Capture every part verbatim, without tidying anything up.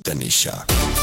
Tanisha.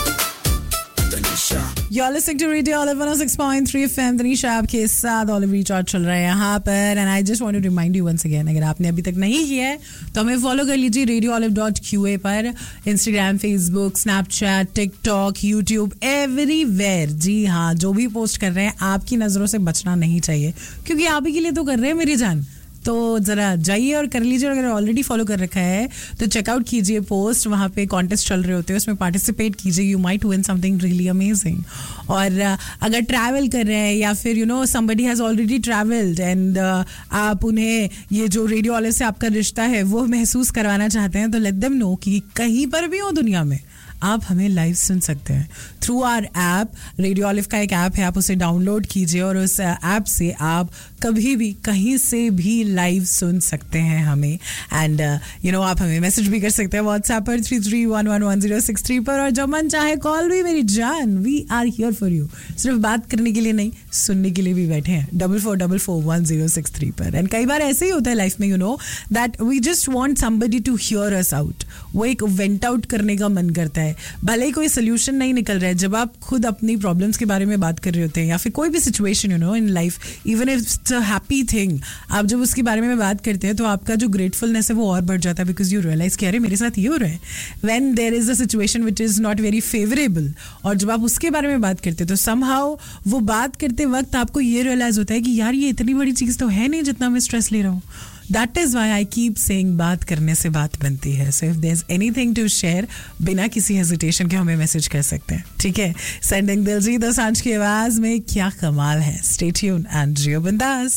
You're listening to Radio Olive one oh six point three F M. Tanisha आपके साथ Olive Recharge चल रहा है यहाँ पर and I just want to remind you once again, अगर आपने अभी तक नहीं किया है तो हमें फॉलो कर लीजिए radio olive dot q a पर Instagram, Facebook, Snapchat, TikTok, YouTube, everywhere. जी हाँ, जो भी पोस्ट कर रहे हैं आपकी नज़रों से बचना नहीं चाहिए क्योंकि आप ही के लिए तो कर रहे हैं मेरी जान. तो ज़रा जाइए और कर लीजिए. और अगर ऑलरेडी फॉलो कर रखा है तो चेकआउट कीजिए पोस्ट. वहाँ पे कॉन्टेस्ट चल रहे होते हैं, उसमें पार्टिसिपेट कीजिए. You might win something really amazing. और अगर ट्रैवल कर रहे हैं या फिर you know somebody has already travelled and आप उन्हें ये जो रेडियो ऑलिव से आपका रिश्ता है वो महसूस करवाना चाहते हैं तो लेट देम नो कि कहीं पर भी हो दुनिया में आप हमें लाइव सुन सकते हैं through our app. Radio olive का एक ऐप है, आप उसे डाउनलोड कीजिए और उस ऐप से आप कभी भी कहीं से भी लाइव सुन सकते हैं हमें. एंड यू नो आप हमें मैसेज भी कर सकते हैं व्हाट्सएप पर three three one one one zero six three पर. और जब मन चाहे कॉल भी मेरी जान. We are here for you. सिर्फ बात करने के लिए नहीं, सुनने के लिए भी बैठे हैं. Double four double four one zero six three पर. एंड कई बार ऐसे ही होता है लाइफ में, you know that we just want somebody to here us out. वो एक वेंट आउट करने का मन करता है. भले ही कोई सोल्यूशन नहीं निकल रहा है, जब आप खुद अपनी प्रॉब्लम्स के बारे में बात कर रहे होते हैं या फिर कोई भी situation you know in life, even if it's a happy thing, आप जब उसके बारे में बात करते हैं तो आपका जो ग्रेटफुलनेस है वो और बढ़ जाता है बिकॉज यू रियलाइज कि अरे मेरे साथ ये हो रहा है. When there is a situation which is not very favourable और जब आप उसके बारे में बात करते हैं तो समहाउ वो बात करते वक्त आपको ये रियलाइज होता है कि यार ये इतनी बड़ी चीज़ तो है नहीं जितना मैं स्ट्रेस ले रहा हूँ. That is why I keep saying बात करने से बात बनती है. So if there's anything to share, बिना किसी hesitation के हमें मैसेज कर सकते हैं. ठीक है, सेंडिंग दिलजीत दोसांझ की आवाज में क्या कमाल है. Stay tuned and जियो बिंदास.